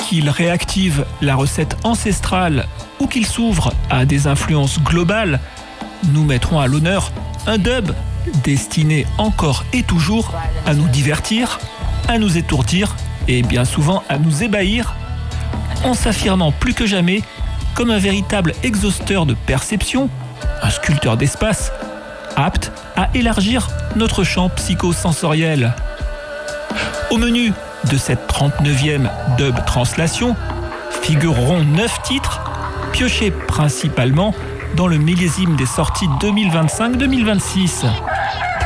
Qu'il réactive la recette ancestrale ou qu'il s'ouvre à des influences globales, nous mettrons à l'honneur un dub destiné encore et toujours à nous divertir, à nous étourdir et bien souvent à nous ébahir, en s'affirmant plus que jamais comme un véritable exhausteur de perception, un sculpteur d'espace, apte à élargir notre champ psychosensoriel. Au menu de cette 39e dub translation figureront 9 titres, piochés principalement dans le millésime des sorties 2025-2026.